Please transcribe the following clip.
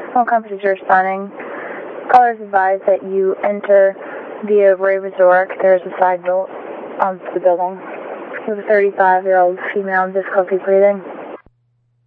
Phone companies are responding. Callers advise that you enter via Ray Resort. There is a side note on the building. We have a 35-year-old female with difficulty breathing.